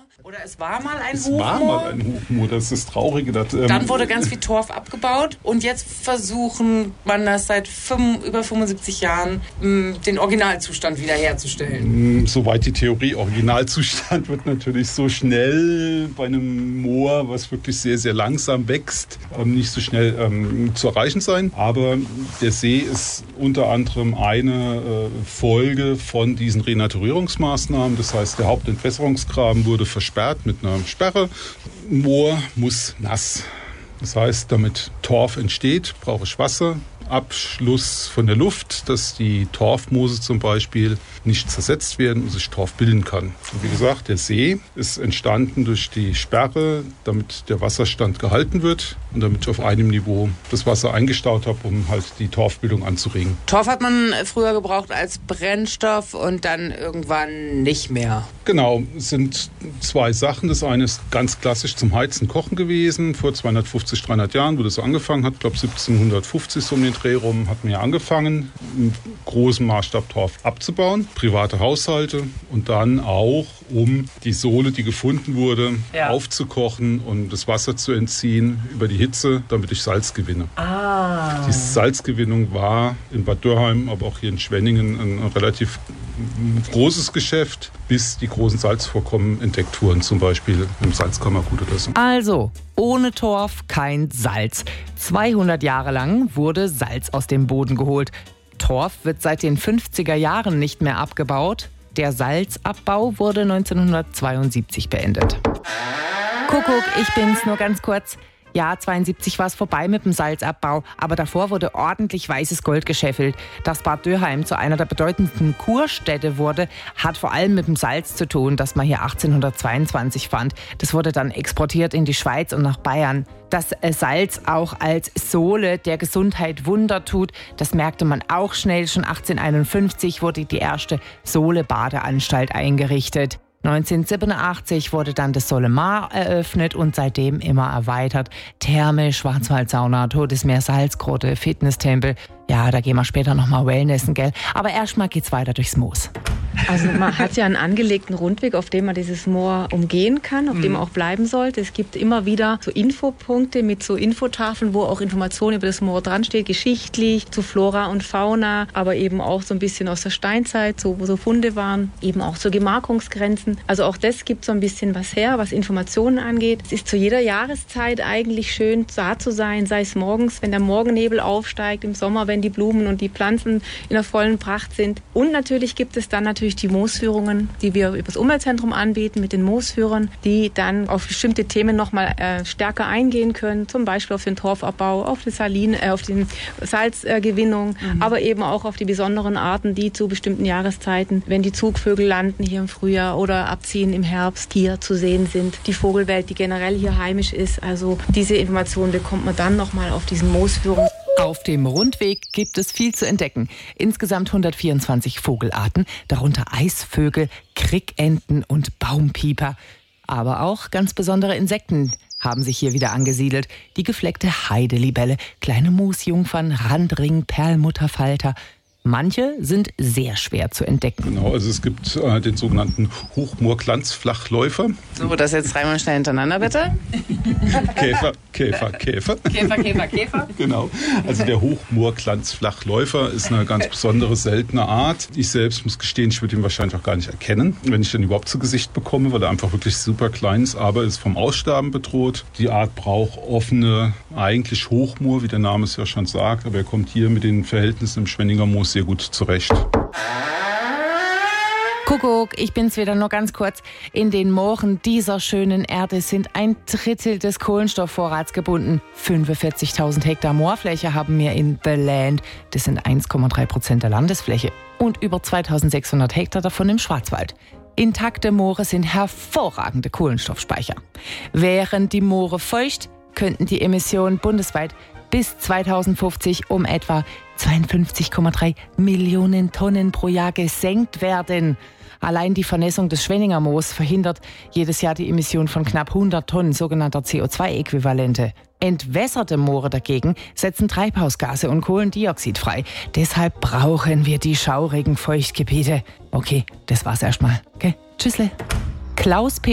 Oder es war mal ein Es Hochmoor. war mal ein Hochmoor, das ist das Traurige. Dann wurde ganz viel Torf abgebaut und jetzt versuchen man das seit über 75 Jahren, den Originalzustand wiederherzustellen. Soweit die Theorie. Originalzustand wird natürlich so schnell bei einem Moor, was wirklich sehr, sehr langsam wächst, nicht so schnell zu erreichen sein. Aber der See ist unter anderem eine Folge von diesen Renaturierungsmaßnahmen. Das heißt, der Hauptentwässerungsgraben wurde versperrt mit einer Sperre. Moor muss nass. Das heißt, damit Torf entsteht, brauche ich Wasser. Abschluss von der Luft, dass die Torfmoose zum Beispiel nicht zersetzt werden und sich Torf bilden kann. Und wie gesagt, der See ist entstanden durch die Sperre, damit der Wasserstand gehalten wird und damit ich auf einem Niveau das Wasser eingestaut habe, um halt die Torfbildung anzuregen. Torf hat man früher gebraucht als Brennstoff und dann irgendwann nicht mehr. Genau, es sind zwei Sachen. Das eine ist ganz klassisch zum Heizen, Kochen gewesen. Vor 250, 300 Jahren, wo das so angefangen hat. Ich glaube 1750 so um den Dreh rum hat man ja angefangen, im großen Maßstab Torf abzubauen. Private Haushalte und dann auch, um die Sohle, die gefunden wurde, aufzukochen und das Wasser zu entziehen über die Hitze, damit ich Salz gewinne. Die Salzgewinnung war in Bad Dürrheim, aber auch hier in Schwenningen ein relativ großes Geschäft, bis die großen Salzvorkommen entdeckt wurden, zum Beispiel im Salzkammergut oder so. Also, ohne Torf kein Salz. 200 Jahre lang wurde Salz aus dem Boden geholt. Torf wird seit den 50er Jahren nicht mehr abgebaut. Der Salzabbau wurde 1972 beendet. Kuckuck, ich bin's, nur ganz kurz. Ja, 72 war es vorbei mit dem Salzabbau, aber davor wurde ordentlich weißes Gold gescheffelt. Dass Bad Dürrheim zu einer der bedeutendsten Kurstädte wurde, hat vor allem mit dem Salz zu tun, das man hier 1822 fand. Das wurde dann exportiert in die Schweiz und nach Bayern. Dass Salz auch als Sohle der Gesundheit Wunder tut, das merkte man auch schnell. Schon 1851 wurde die erste Sohle-Badeanstalt eingerichtet. 1987 wurde dann das Solemar eröffnet und seitdem immer erweitert. Therme, Schwarzwaldsauna, Todesmeer, Salzgrotte, Fitnesstempel. Ja, da gehen wir später nochmal Wellnessen, gell? Aber erstmal geht's weiter durchs Moos. Also man hat ja einen angelegten Rundweg, auf dem man dieses Moor umgehen kann, auf dem man auch bleiben sollte. Es gibt immer wieder so Infopunkte mit so Infotafeln, wo auch Informationen über das Moor dran steht, geschichtlich, zu Flora und Fauna, aber eben auch so ein bisschen aus der Steinzeit, so, wo so Funde waren, eben auch zu Gemarkungsgrenzen. Also auch das gibt so ein bisschen was her, was Informationen angeht. Es ist zu jeder Jahreszeit eigentlich schön, da zu sein, sei es morgens, wenn der Morgennebel aufsteigt, im Sommer, wenn die Blumen und die Pflanzen in der vollen Pracht sind. Und natürlich gibt es dann natürlich die Moosführungen, die wir über das Umweltzentrum anbieten mit den Moosführern, die dann auf bestimmte Themen nochmal stärker eingehen können, zum Beispiel auf den Torfabbau, auf die Salzgewinnung, aber eben auch auf die besonderen Arten, die zu bestimmten Jahreszeiten, wenn die Zugvögel landen hier im Frühjahr oder abziehen im Herbst, hier zu sehen sind. Die Vogelwelt, die generell hier heimisch ist. Also diese Informationen bekommt man dann nochmal auf diesen Moosführungen. Auf dem Rundweg gibt es viel zu entdecken. Insgesamt 124 Vogelarten, darunter Eisvögel, Krickenten und Baumpieper. Aber auch ganz besondere Insekten haben sich hier wieder angesiedelt. Die gefleckte Heidelibelle, kleine Moosjungfern, Randring, Perlmutterfalter. Manche sind sehr schwer zu entdecken. Genau, also es gibt den sogenannten Hochmoorglanzflachläufer. So, das jetzt dreimal schnell hintereinander, bitte. Käfer. Käfer. Genau, also der Hochmoorglanzflachläufer ist eine ganz besondere, seltene Art. Ich selbst muss gestehen, ich würde ihn wahrscheinlich auch gar nicht erkennen, wenn ich den überhaupt zu Gesicht bekomme, weil er einfach wirklich super klein ist, aber ist vom Aussterben bedroht. Die Art braucht offene, eigentlich Hochmoor, wie der Name es ja schon sagt, aber er kommt hier mit den Verhältnissen im Schwenninger Moos sehr gut zurecht. Kuckuck, ich bin's wieder, nur ganz kurz. In den Mooren dieser schönen Erde sind 1/3 des Kohlenstoffvorrats gebunden. 45.000 Hektar Moorfläche haben wir in The Land. Das sind 1,3% der Landesfläche. Und über 2.600 Hektar davon im Schwarzwald. Intakte Moore sind hervorragende Kohlenstoffspeicher. Wären die Moore feucht, könnten die Emissionen bundesweit bis 2050 um etwa 52,3 Millionen Tonnen pro Jahr gesenkt werden. Allein die Vernässung des Schwenninger Moos verhindert jedes Jahr die Emission von knapp 100 Tonnen sogenannter CO2-Äquivalente. Entwässerte Moore dagegen setzen Treibhausgase und Kohlendioxid frei. Deshalb brauchen wir die schaurigen Feuchtgebiete. Okay, das war's erstmal. Okay? Tschüssle. Klaus Peter